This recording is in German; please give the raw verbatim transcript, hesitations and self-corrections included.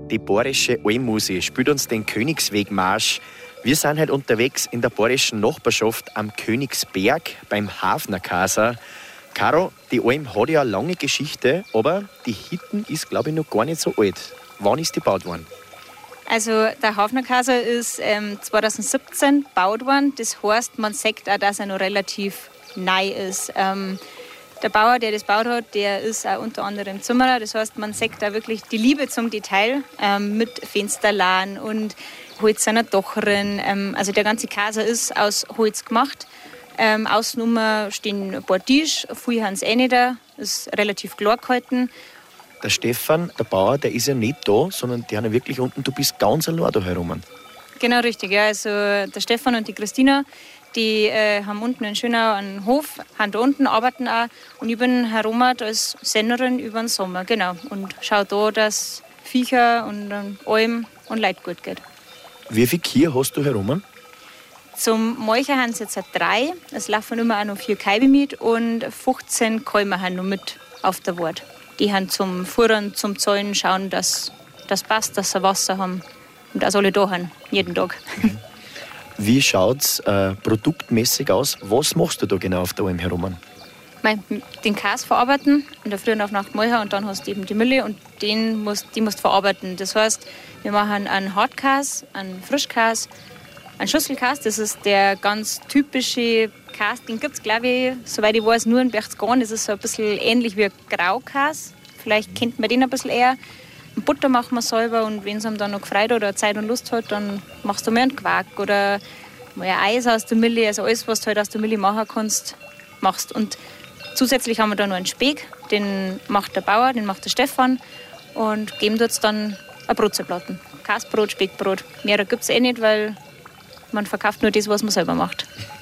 Die bayerische Almmusik spielt uns den Königswegmarsch. Wir sind heute unterwegs in der bayerischen Nachbarschaft am Königsberg beim Hafnerkaser. Caro, die Alm hat ja eine lange Geschichte, aber die Hitten ist, glaube ich, noch gar nicht so alt. Wann ist die gebaut worden? Also der Hafnerkaser ist ähm, zwanzig siebzehn gebaut worden. Das heißt, man sagt auch, dass er noch relativ neu ist. Ähm, Der Bauer, der das gebaut hat, der ist auch unter anderem Zimmerer. Das heißt, man sieht da wirklich die Liebe zum Detail ähm, mit Fensterladen und Holz seiner Dachrin. Ähm, also der ganze Kaser ist aus Holz gemacht. Ähm, außenrum stehen ein paar Tische, viel haben sie eh nicht da. Ist relativ klar gehalten. Der Stefan, der Bauer, der ist ja nicht da, sondern die haben ja wirklich unten, du bist ganz allein da herum. Genau, richtig. Ja. Also der Stefan und die Christina, die äh, haben unten in Schönau einen Hof, haben da unten, arbeiten auch. Und ich bin herum als Sennerin über den Sommer, genau. Und schaue da, dass Viecher und ähm, Alm und Leute gut geht. Wie viele Kühe hast du herum? Zum Molcher haben es jetzt drei. Es laufen immer auch noch vier Kälber mit und fünfzehn Kälber haben noch mit auf der Wart. Die haben zum Futtern, zum Zäunen, schauen, dass das passt, dass sie Wasser haben und dass alle da haben, jeden Tag. Wie schaut es äh, produktmäßig aus? Was machst du da genau auf der Alm herum? Den Käse verarbeiten, in der Früh und auf Nacht Molcher, und dann hast du eben die Mülle und den musst, die musst du verarbeiten. Das heißt, wir machen einen Hartkäse, einen Frischkäse, einen Schüsselkäse. Das ist der ganz typische Käse, den gibt es, glaube ich, soweit ich weiß, nur in Berchtesgaden. Das ist so ein bisschen ähnlich wie ein Graukäse. Vielleicht kennt man den ein bisschen eher. Butter machen wir selber, und wenn es einem dann noch gefreut oder Zeit und Lust hat, dann machst du mal einen Quark oder mal ein Eis aus der Milli. Also alles, was du halt aus der Milli machen kannst, machst. Und zusätzlich haben wir da noch einen Speck, den macht der Bauer, den macht der Stefan, und geben dort dann ein Brotzeitplatten. Käsebrot, Speckbrot. Mehr gibt es eh nicht, weil man verkauft nur das, was man selber macht.